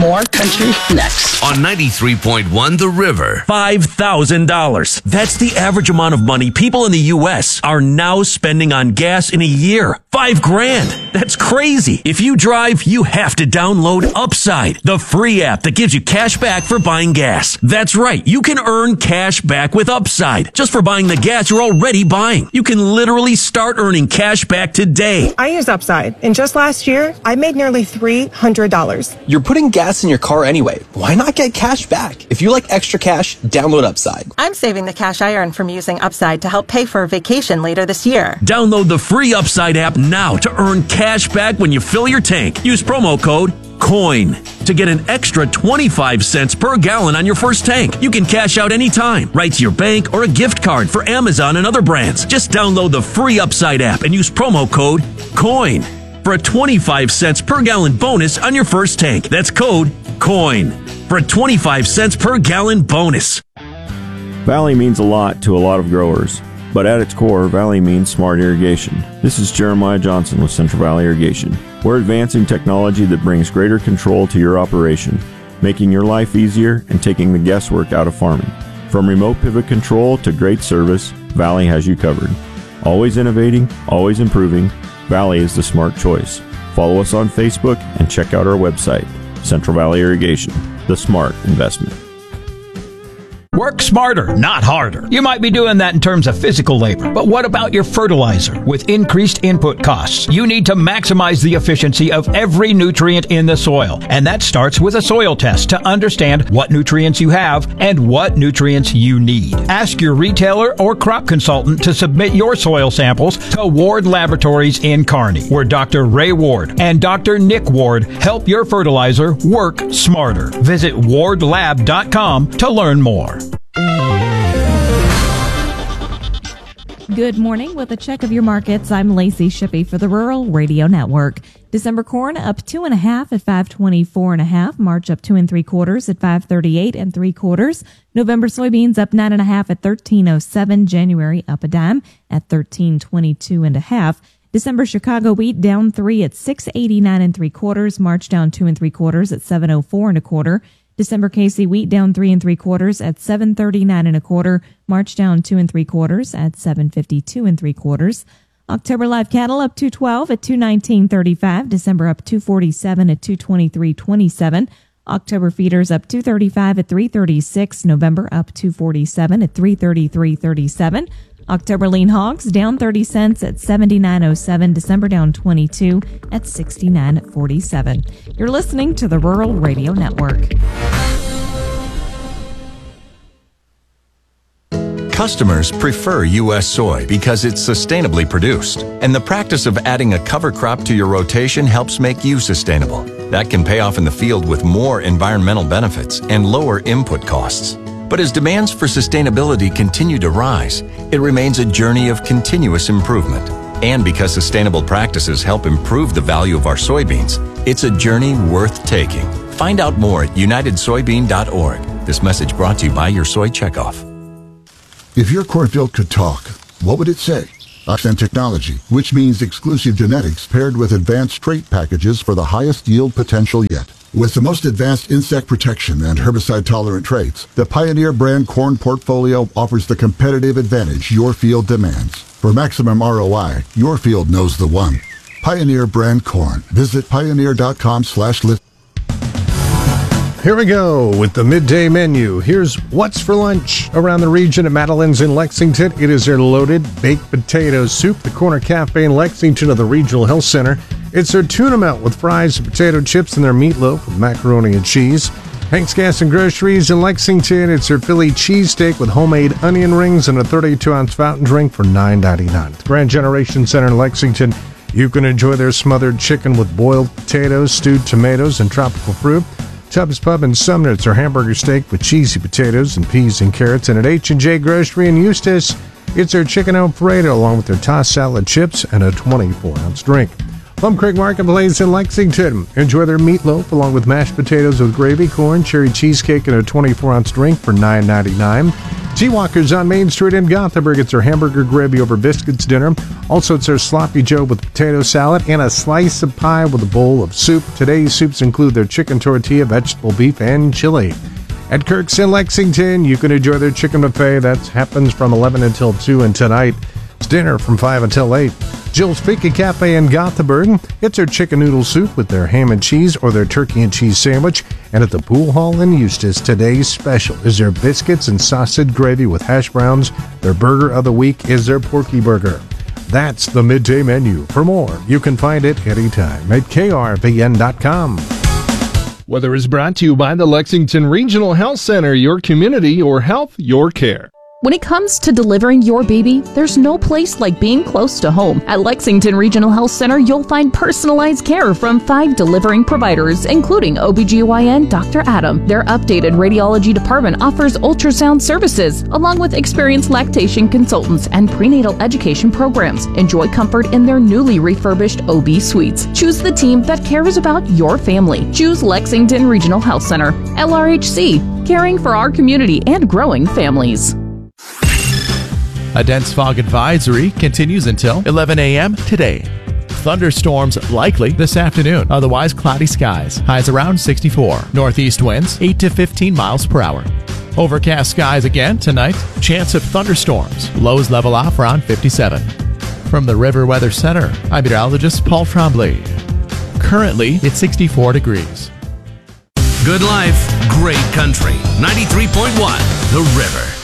More country next. On 93.1 The River. $5,000. That's the average amount of money people in the U.S. are now spending on gas in a year. $5,000. That's crazy. If you drive, you have to download Upside, the free app that gives you cash back for buying gas. That's right. You can earn cash back with Upside just for buying the gas you're already buying. You can literally start earning cash back today. I use Upside, and just last year, I made nearly $300. You're putting gas in your car anyway. Why not get cash back? If you like extra cash, download Upside. I'm saving the cash I earn from using Upside to help pay for a vacation later this year. Download the free Upside app now to earn cash back when you fill your tank. Use promo code COIN to get an extra 25 cents per gallon on your first tank. You can cash out anytime, right to your bank or a gift card for Amazon and other brands. Just download the free Upside app and use promo code COIN for a 25 cents per gallon bonus on your first tank. That's code COIN for a 25 cents per gallon bonus. Valley means a lot to a lot of growers, but at its core, Valley means smart irrigation. This is Jeremiah Johnson with Central Valley Irrigation. We're advancing technology that brings greater control to your operation, making your life easier and taking the guesswork out of farming. From remote pivot control to great service, Valley has you covered. Always innovating, always improving, Valley is the smart choice. Follow us on Facebook and check out our website, Central Valley Irrigation, the smart investment. Work smarter, not harder. You might be doing that in terms of physical labor, but what about your fertilizer? With increased input costs, you need to maximize the efficiency of every nutrient in the soil. And that starts with a soil test to understand what nutrients you have and what nutrients you need. Ask your retailer or crop consultant to submit your soil samples to Ward Laboratories in Kearney, where Dr. Ray Ward and Dr. Nick Ward help your fertilizer work smarter. Visit wardlab.com to learn more. Good morning. With a check of your markets, I'm Lacey Shippey for the Rural Radio Network. December corn up 2.5 at 524.5. March up 2 3/4 at 538 3/4. November soybeans up 9.5 at 1307. January up a dime at 1322.5. December Chicago wheat down 3 at 689 3/4. March down 2 3/4 at 704 1/4. December KC wheat down 3 3/4 at 739 1/4. March down 2 3/4 at 752 3/4. October live cattle up 212 at 219.35. December up 247 at 223.27. October feeders up 235 at 336. November up 247 at 333.37. October lean hogs down 30 cents at 79.07. December down 22 at 69.47. You're listening to the Rural Radio Network. Customers prefer U.S. soy because it's sustainably produced. And the practice of adding a cover crop to your rotation helps make you sustainable. That can pay off in the field with more environmental benefits and lower input costs. But as demands for sustainability continue to rise, it remains a journey of continuous improvement. And because sustainable practices help improve the value of our soybeans, it's a journey worth taking. Find out more at unitedsoybean.org. This message brought to you by your Soy Checkoff. If your cornfield could talk, what would it say? Accent technology, which means exclusive genetics paired with advanced trait packages for the highest yield potential yet. With the most advanced insect protection and herbicide-tolerant traits, the Pioneer brand corn portfolio offers the competitive advantage your field demands. For maximum ROI, your field knows the one. Pioneer brand corn. Visit pioneer.com/list. Here we go with the midday menu. Here's what's for lunch around the region at Madeline's in Lexington. It is their loaded baked potato soup. The Corner Cafe in Lexington of the Regional Health Center. It's their tuna melt with fries and potato chips and their meatloaf with macaroni and cheese. Hank's Gas and Groceries in Lexington. It's their Philly cheesesteak with homemade onion rings and a 32-ounce fountain drink for $9.99. At the Grand Generation Center in Lexington, you can enjoy their smothered chicken with boiled potatoes, stewed tomatoes, and tropical fruit. Tubbs Pub in Sumner, it's our hamburger steak with cheesy potatoes and peas and carrots. And at H&J Grocery in Eustis, it's their chicken Alfredo along with their tossed salad chips and a 24-ounce drink. Plum Creek Marketplace in Lexington. Enjoy their meatloaf along with mashed potatoes with gravy, corn, cherry cheesecake, and a 24-ounce drink for $9.99. Seawalker's on Main Street in Gothenburg. It's their hamburger gravy over biscuits dinner. Also, it's their sloppy joe with potato salad and a slice of pie with a bowl of soup. Today's soups include their chicken tortilla, vegetable beef, and chili. At Kirk's in Lexington, you can enjoy their chicken buffet. That happens from 11 until 2, and tonight it's dinner from 5 until 8. Jill's Pika Cafe in Gothenburg, it's their chicken noodle soup with their ham and cheese or their turkey and cheese sandwich. And at the Pool Hall in Eustis, today's special is their biscuits and sausage gravy with hash browns. Their burger of the week is their Porky Burger. That's the midday menu. For more, you can find it anytime at krvn.com. Weather is brought to you by the Lexington Regional Health Center, your community, your health, your care. When it comes to delivering your baby, there's no place like being close to home. At Lexington Regional Health Center, you'll find personalized care from 5 delivering providers, including OBGYN Dr. Adam. Their updated radiology department offers ultrasound services, along with experienced lactation consultants and prenatal education programs. Enjoy comfort in their newly refurbished OB suites. Choose the team that cares about your family. Choose Lexington Regional Health Center, LRHC, caring for our community and growing families. A dense fog advisory continues until 11 a.m. today. Thunderstorms likely this afternoon. Otherwise, cloudy skies. Highs around 64. Northeast winds 8 to 15 miles per hour. Overcast skies again tonight. Chance of thunderstorms. Lows level off around 57. From the River Weather Center, I'm meteorologist Paul Tremblay. Currently, it's 64 degrees. Good life, great country. 93.1 The River.